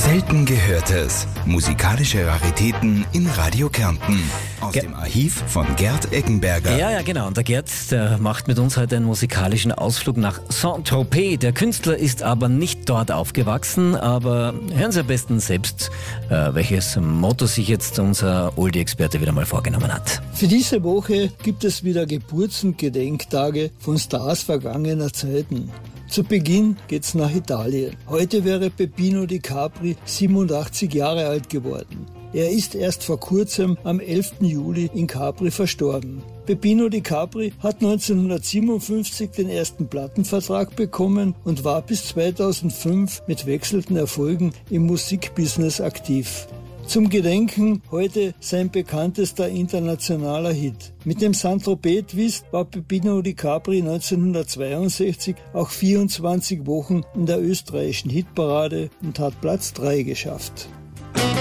Selten Gehörtes. Musikalische Raritäten in Radio Kärnten. Aus dem Archiv von Gerd Eckenberger. Ja, genau. Und der Gerd, der macht mit uns heute einen musikalischen Ausflug nach Saint-Tropez. Der Künstler ist aber nicht dort aufgewachsen, aber hören Sie am besten selbst, welches Motto sich jetzt unser Oldie-Experte wieder mal vorgenommen hat. Für diese Woche gibt es wieder Geburts- und Gedenktage von Stars vergangener Zeiten. Zu Beginn geht's nach Italien. Heute wäre Peppino Di Capri 87 Jahre alt geworden. Er ist erst vor kurzem am 11. Juli in Capri verstorben. Peppino Di Capri hat 1957 den ersten Plattenvertrag bekommen und war bis 2005 mit wechselnden Erfolgen im Musikbusiness aktiv. Zum Gedenken heute sein bekanntester internationaler Hit. Mit dem Saint-Tropez-Twist war Peppino Di Capri 1962 auch 24 Wochen in der österreichischen Hitparade und hat Platz 3 geschafft.